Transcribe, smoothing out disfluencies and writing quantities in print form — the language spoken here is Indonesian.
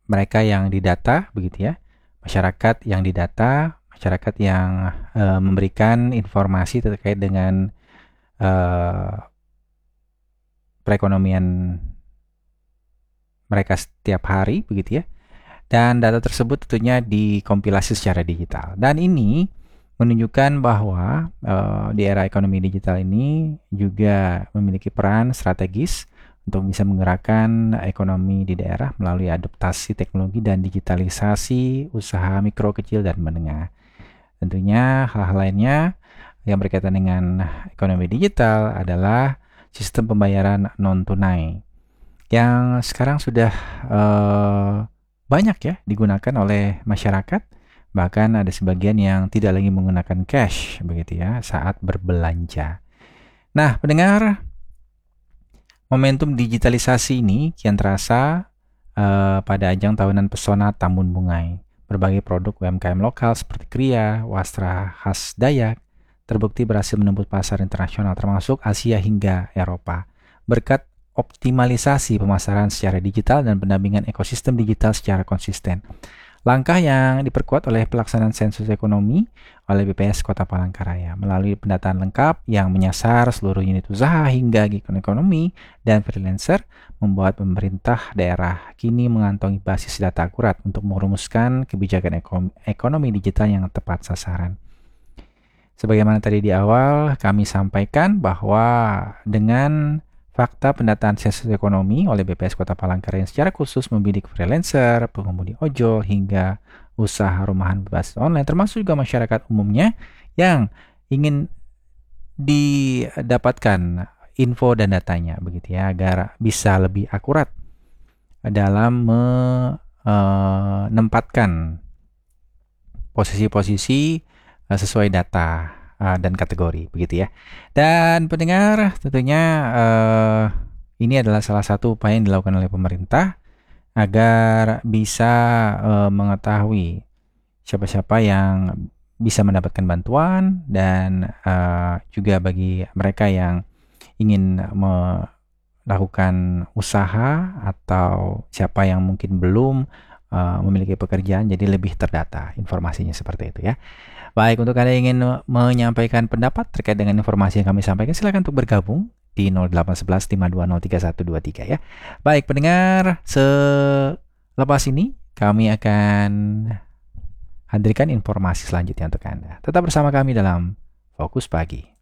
mereka yang didata, begitu ya, masyarakat yang didata, masyarakat yang memberikan informasi terkait dengan perekonomian mereka setiap hari, begitu ya. Dan data tersebut tentunya dikompilasi secara digital. Dan ini menunjukkan bahwa di era ekonomi digital ini juga memiliki peran strategis untuk bisa menggerakkan ekonomi di daerah melalui adaptasi teknologi dan digitalisasi usaha mikro, kecil, dan menengah. Tentunya hal-hal lainnya yang berkaitan dengan ekonomi digital adalah sistem pembayaran non-tunai yang sekarang sudah banyak ya digunakan oleh masyarakat. Bahkan ada sebagian yang tidak lagi menggunakan cash begitu ya saat berbelanja. Nah, pendengar, momentum digitalisasi ini kian terasa pada ajang tahunan Pesona Tambun Bungai. Berbagai produk UMKM lokal seperti kria, wastra khas Dayak terbukti berhasil menembus pasar internasional termasuk Asia hingga Eropa. Berkat optimalisasi pemasaran secara digital dan pendampingan ekosistem digital secara konsisten. Langkah yang diperkuat oleh pelaksanaan sensus ekonomi oleh BPS Kota Palangkaraya melalui pendataan lengkap yang menyasar seluruh unit usaha hingga gig ekonomi dan freelancer membuat pemerintah daerah kini mengantongi basis data akurat untuk merumuskan kebijakan ekonomi digital yang tepat sasaran. Sebagaimana tadi di awal kami sampaikan bahwa dengan fakta pendataan sensus ekonomi oleh BPS Kota Palangkaraya yang secara khusus membidik freelancer, pengemudi ojol, hingga usaha rumahan berbasis online, termasuk juga masyarakat umumnya yang ingin didapatkan info dan datanya, begitu ya, agar bisa lebih akurat dalam menempatkan posisi-posisi sesuai data dan kategori, begitu ya. Dan pendengar, tentunya ini adalah salah satu upaya yang dilakukan oleh pemerintah agar bisa mengetahui siapa-siapa yang bisa mendapatkan bantuan dan juga bagi mereka yang ingin melakukan usaha atau siapa yang mungkin belum memiliki pekerjaan, jadi lebih terdata informasinya seperti itu ya. Baik, untuk Anda yang ingin menyampaikan pendapat terkait dengan informasi yang kami sampaikan, silakan untuk bergabung di 0811 520 3123 ya. Baik, pendengar, selepas ini kami akan hadirkan informasi selanjutnya untuk Anda. Tetap bersama kami dalam Fokus Pagi.